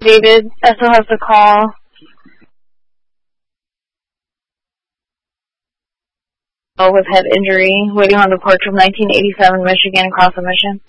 David, Esso has the call. With head injury, waiting on the porch of 1987 Michigan, cross the mission.